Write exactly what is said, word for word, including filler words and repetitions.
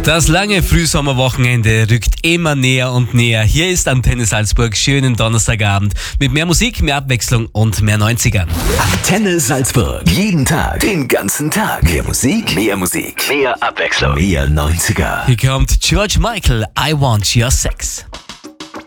Das lange Frühsommerwochenende rückt immer näher und näher. Hier ist Antenne Salzburg. Schönen Donnerstagabend mit mehr Musik, mehr Abwechslung und mehr neunziger. Antenne Salzburg. Jeden Tag, den ganzen Tag. Mehr Musik, mehr Musik, mehr Abwechslung, mehr neunziger. Hier kommt George Michael, I Want Your Sex.